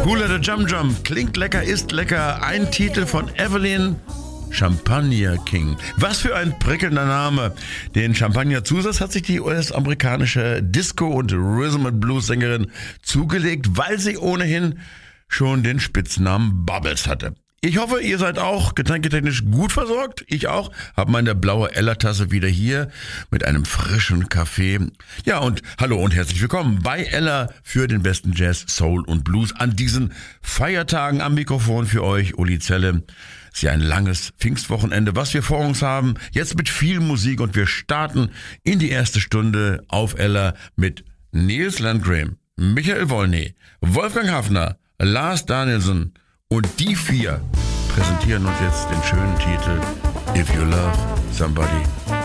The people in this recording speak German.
Hula the Jum Jum, klingt lecker, ist lecker. Ein Titel von Evelyn, Champagner King. Was für ein prickelnder Name. Den Champagner-Zusatz hat sich die US-amerikanische Disco- und Rhythm-and-Blues-Sängerin zugelegt, weil sie ohnehin schon den Spitznamen Bubbles hatte. Ich hoffe, ihr seid auch getränketechnisch gut versorgt. Ich auch. Hab meine blaue Ella-Tasse wieder hier mit einem frischen Kaffee. Ja, und hallo und herzlich willkommen bei Ella für den besten Jazz, Soul und Blues an diesen Feiertagen. Am Mikrofon für euch Uli Zelle. Es ist ja ein langes Pfingstwochenende, was wir vor uns haben. Jetzt mit viel Musik und wir starten in die erste Stunde auf Ella mit Nils Landgren, Michael Wolny, Wolfgang Hafner, Lars Danielsen. Und die vier präsentieren uns jetzt den schönen Titel If You Love Somebody